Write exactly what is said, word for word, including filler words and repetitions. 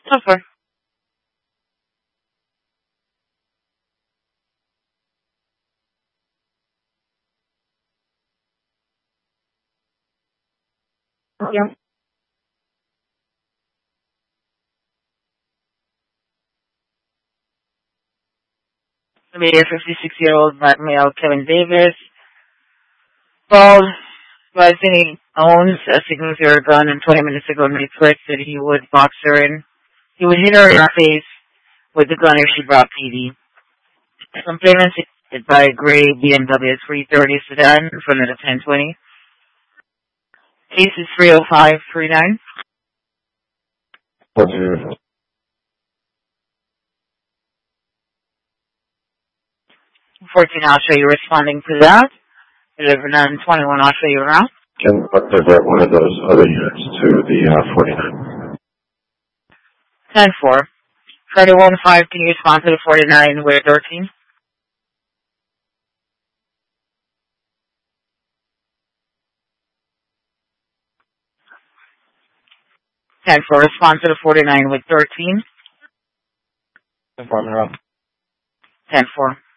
Okay. Yeah. The fifty-six-year-old black male Kevin Davis called by saying he owns a signature gun, and twenty minutes ago made threats that he would box her in. He would hit her in the face with the gun if she brought P D. Complainants hit by a gray B M W three thirty sedan in front of the ten twenty. Case is three oh five three nine. What's your fourteen, I'll show you responding to that. eleven and twenty-one, I'll show you around. can divert one of those other units to the uh, forty-nine? ten four. thirty-one five, can you respond to the forty-nine with thirteen? ten four, respond to the forty-nine with thirteen. Department Rob. ten four.